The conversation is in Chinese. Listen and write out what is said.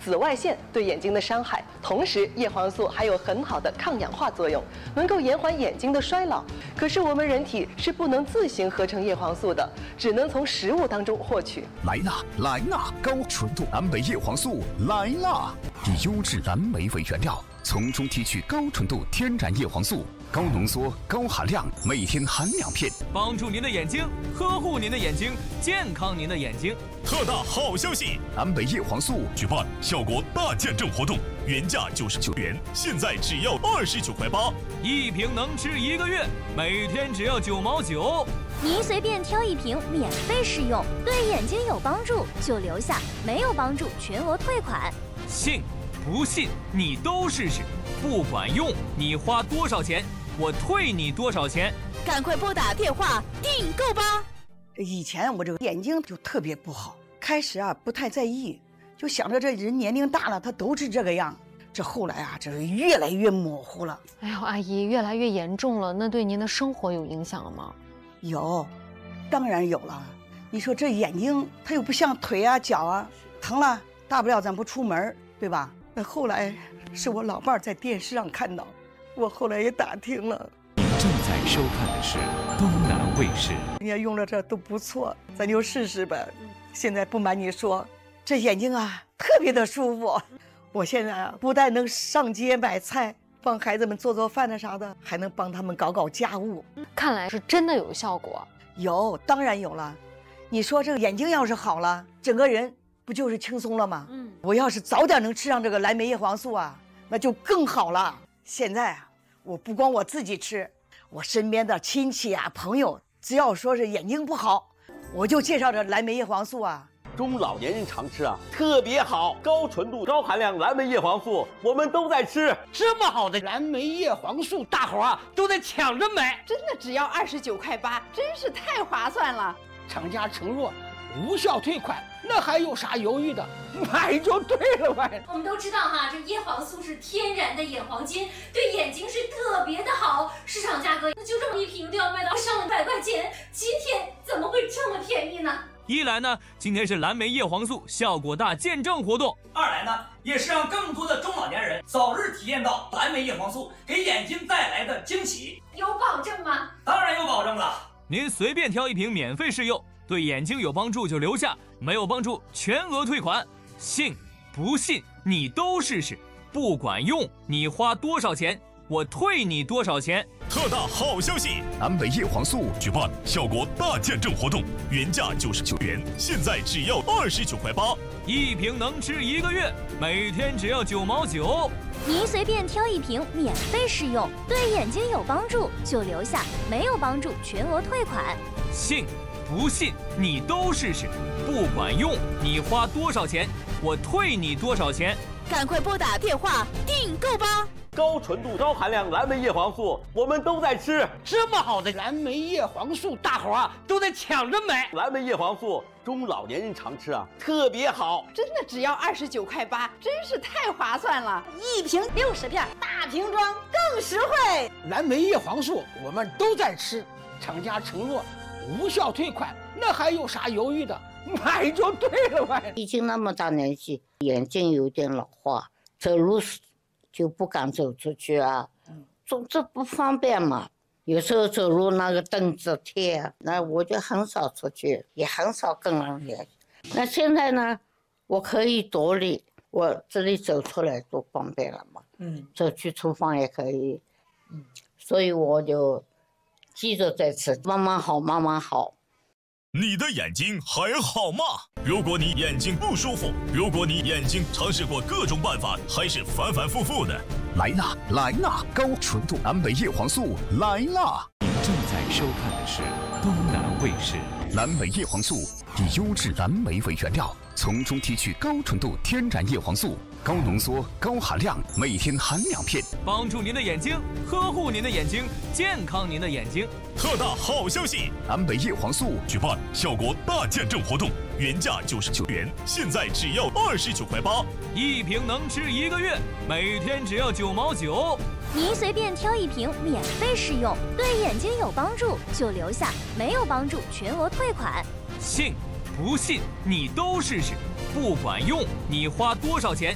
紫外线对眼睛的伤害，同时叶黄素还有很好的抗氧化作用，能够延缓眼睛的衰老。可是我们人体是不能自行合成叶黄素的，只能从食物当中获取。 来啦，高纯度蓝莓叶黄素来啦！以优质蓝莓为原料，从中提取高纯度天然叶黄素，高浓缩、高含量，每天含2片， 帮助您的眼睛，呵护您的眼睛，健康您的眼睛。 特大好消息！ 蓝莓叶黄素举办效果大见证活动，原价99元，现在只要29.8块， 一瓶能吃1个月，每天只要9毛9。 您随便挑一瓶，免费试用，对眼睛有帮助就留下，没有帮助全额退款。 信不信你都试试，不管用你花多少钱，我退你多少钱。 赶快拨打电话订购吧。 以前我这个眼睛就特别不好，开始不太在意，就想着这人年龄大了他都是这个样，这后来这是越来越模糊了。 哎呦，阿姨，越来越严重了，那对您的生活有影响了吗？ 有，当然有了。你说这眼睛它又不像腿脚疼了，大不了咱不出门，对吧？那后来是我老伴在电视上看到，我后来也打听了。 你正在收看的是东南卫视。 人家用了这都不错，咱就试试呗。现在不瞒你说，这眼睛特别的舒服。我现在不但能上街买菜，帮孩子们做做饭啥的，还能帮他们搞搞家务。 看来是真的有效果。 有，当然有了。你说这个眼睛要是好了，整个人不就是轻松了吗？我要是早点能吃上这个蓝莓叶黄素那就更好了。现在我不光我自己吃，我身边的亲戚朋友，只要说是眼睛不好，我就介绍这蓝莓叶黄素中老年人常吃特别好，高纯度、高含量蓝莓叶黄素，我们都在吃。 这么好的蓝莓叶黄素，大伙都在抢着买， 真的只要29.8块，真是太划算了。 厂家承诺无效退款，那还有啥犹豫的？买就对了呗。 我们都知道这叶黄素是天然的眼黄金，对眼睛是特别的好。市场价格就这么一瓶都要卖到上100块钱，今天怎么会这么便宜呢？ 一来呢，今天是蓝莓叶黄素效果大见证活动； 二来呢，也是让更多的中老年人早日体验到蓝莓叶黄素给眼睛带来的惊喜。 有保证吗？ 当然有保证了。 您随便挑一瓶免费试用，对眼睛有帮助就留下，没有帮助全额退款。信不信你都试试，不管用你花多少钱，我退你多少钱。 特大好消息！ 蓝莓叶黄素举办效果大见证活动，原价99元，现在只要29.8块， 一瓶能吃1个月，每天只要9毛9。 您随便挑一瓶，免费试用，对眼睛有帮助就留下，没有帮助全额退款。 信不信你都试试，不管用你花多少钱，我退你多少钱。 赶快拨打电话订购吧。 高纯度、高含量蓝莓叶黄素，我们都在吃。 这么好的蓝莓叶黄素，大伙都在抢着买。 蓝莓叶黄素，中老年人常吃特别好。 真的只要29.8块，真是太划算了。 一瓶60片，大瓶装更实惠。 蓝莓叶黄素我们都在吃，厂家承诺无效退款，那还有啥犹豫的？买就对了呗。 已经那么大年纪，眼睛有点老化，走路就不敢走出去走这不方便嘛。有时候走路那个凳子贴那我就很少出去，也很少跟人联系。那现在呢，我可以躲里，我这里走出来多方便了嘛。走去厨房也可以。所以我就记着在吃，慢慢好，慢慢好。 你的眼睛还好吗？如果你眼睛不舒服，如果你眼睛尝试过各种办法，还是反反复复的， 来啦，高纯度蓝莓叶黄素来啦！ 你正在收看的是东南卫视。 蓝莓叶黄素以优质蓝莓为原料，从中提取高纯度天然叶黄素，高浓缩、高含量，每天含2片， 帮助您的眼睛，呵护您的眼睛，健康您的眼睛。 特大好消息！ 蓝莓叶黄素举办效果大见证活动，原价99元，现在只要29.8块， 一瓶能吃1个月，每天只要9毛9。 您随便挑一瓶，免费试用，对眼睛有帮助就留下，没有帮助全额退款。 信不信你都试试，不管用你花多少钱，